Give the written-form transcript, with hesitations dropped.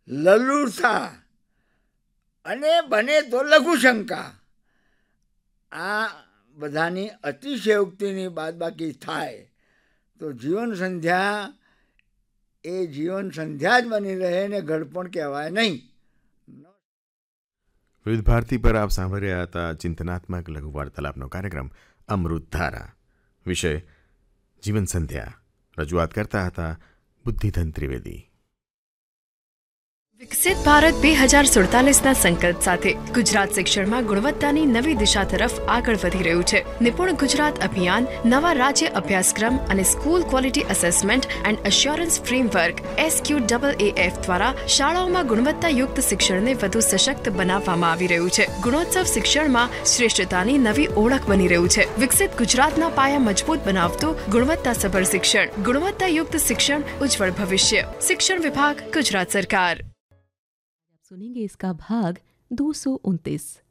લલુરતા અને બને તો લઘુશંકા, આ બધાની અતિશયોક્તિની બાદબાકી થાય તો જીવન સંધ્યા એ જીવન સંધ્યા જ બની રહે ને ઘડપણ કહેવાય નહીં. વિવિધ ભારતી પર આપ સાંભળ્યા હતા ચિંતનાત્મક લઘુ વાર્તાલાપનો કાર્યક્રમ અમૃતધારા. વિષય જીવન સંધ્યા. રજૂઆત કરતા હતા બુદ્ધિધન ત્રિવેદી. વિકસિત ભારત 2047ના સંકલ્પ સાથે ગુજરાત શિક્ષણમાં ગુણવત્તાની નવી દિશા તરફ આગળ વધી રહ્યું છે. નિપુણ ગુજરાત અભિયાન નવા રાજ્ય અભ્યાસક્રમ અને school quality assessment and assurance framework SQAAF દ્વારા શાળાઓમાં ગુણવત્તાયુક્ત શિક્ષણને વધુ સશક્ત બનાવવામાં આવી રહ્યું છે. ગુણોત્સવ શિક્ષણમાં શ્રેષ્ઠતાની નવી ઓળખ બની રહ્યું છે. વિકસિત ગુજરાતના પાયા મજબૂત બનાવતું ગુણવત્તાસભર શિક્ષણ, ગુણવત્તાયુક્ત શિક્ષણ, ઉજ્જવળ ભવિષ્ય. શિક્ષણ विभाग, गुजरात सरकार. सुनेंगे इसका भाग 229.